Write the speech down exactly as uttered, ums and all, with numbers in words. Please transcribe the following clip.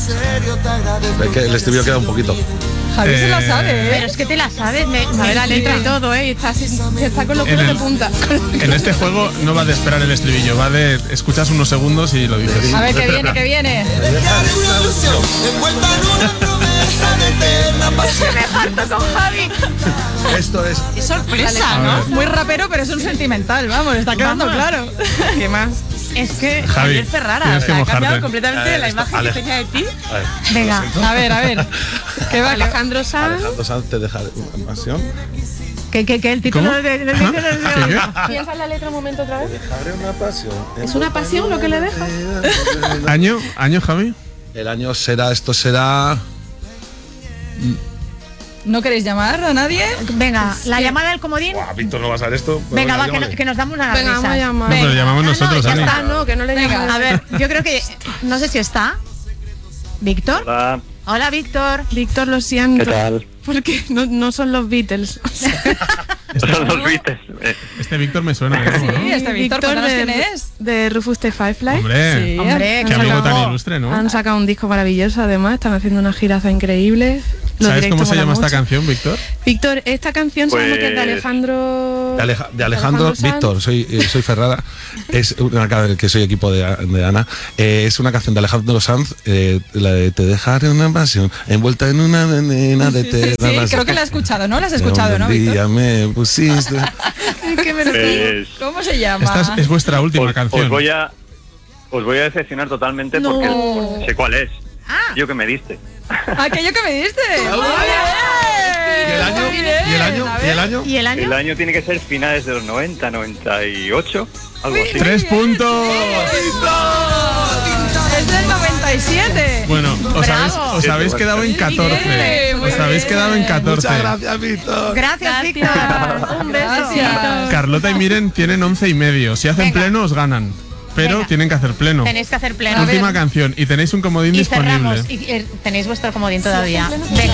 Es que el estribillo queda un poquito. Javi se la Eh, sabe, ¿eh? Pero es que te la sabes, me, Sabe me la letra y flipa. todo, ¿eh? Y está, así- está con los En pelos de el- punta. En este juego no va de esperar el estribillo, va de escuchas unos segundos y lo dices. A ver, que viene, que viene. Esto es. Qué sorpresa, A ¿no? ver. Muy rapero, pero es un sentimental, vamos, está quedando Vamos. claro. ¿Qué más? Es que Javi, Javier Ferrara, tienes o que sea, ha mojarte. cambiado completamente la esto, imagen Ale- que tenía de ti. A ver, Venga, A ver, a ver. ¿Qué va? Alejandro Sanz. Alejandro Sanz te deja una pasión. que, que, que el título ¿Cómo? de, de, de- ¿Ah? de- de- ¿Qué, qué? Piensa en la letra un momento otra vez. Dejaré una pasión. ¿Es una pasión lo que le deja? ¿Año? ¿Año, Javi? El año será, esto será. ¿No queréis llamar a nadie? Venga, la llamada del comodín. Buah, Víctor, no vas a ver esto. Venga, va, que, llámale. no- que nos damos una Venga, vamos a llamar. No, pero llamamos nosotros, ya Ani. está. Ah, no, que no le Venga, llamas. A ver, yo creo que no sé si está. ¿Víctor? Hola, Hola, Víctor. Víctor, lo siento. ¿qué tal? Porque no, no son los Beatles. Son los Beatles. Eh, Este Víctor me suena. ¿eh? ¿No? Sí, este Víctor, cuéntanos de, quién es. de Rufus the Firefly. Hombre, Sí. Hombre, qué han amigo sacado- tan ilustre, ¿no? Han sacado un disco maravilloso, además. Están haciendo una giraza increíble. Los ¿Sabes cómo directos se llama molan esta mucho. canción, Víctor? Víctor, esta canción sabemos que es de Pues- Alejandro. De, Aleja- de Alejandro, Sanz. Víctor, soy, eh, soy Ferrara, es una ca- que soy equipo de, de Ana, eh, es una canción de Alejandro Sanz, eh, la de Te dejaré una pasión, envuelta en una venena de te Sí, creo que la he escuchado, ¿no? La has escuchado, ¿no, Un día Víctor? me pusiste. que me lo pues, ¿Cómo se llama? Esta es, es vuestra última os, canción. os voy a os voy a decepcionar totalmente No. porque sé cuál es. Ah. Yo que me diste. Aquello que me diste. Muy ¿Y el año? bien, ¿Y el año? a ¿Y ver. el año? ¿Y el año? El año tiene que ser finales de los noventa, noventa y ocho, algo así. ¡Tres puntos! Es del noventa y siete. Bueno, os Bravo. habéis, os habéis quedado en catorce. bien, muy Os habéis bien. quedado en catorce. Muchas gracias, Víctor. Gracias, Víctor. Un beso. Gracias. Carlota y Miren tienen once y medio. Si hacen Venga. pleno, os ganan. Pero Venga. tienen que hacer pleno. Tenéis que hacer pleno. Última canción y tenéis un comodín Y disponible. cerramos. Y, eh, tenéis vuestro comodín todavía. Venga.